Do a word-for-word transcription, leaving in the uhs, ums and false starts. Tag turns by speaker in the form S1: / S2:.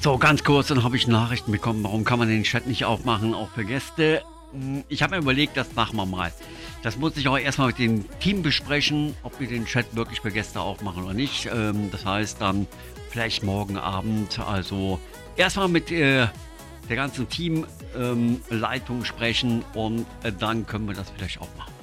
S1: So, ganz kurz, dann habe ich Nachrichten bekommen. Warum kann man den Chat nicht aufmachen, auch für Gäste? Ich habe mir überlegt, das machen wir mal. Das muss ich auch erstmal mit dem Team besprechen, ob wir den Chat wirklich für Gäste aufmachen oder nicht. Das heißt dann vielleicht morgen Abend. Also erstmal mit äh, der ganzen Teamleitung ähm, sprechen und äh, dann können wir das vielleicht auch machen.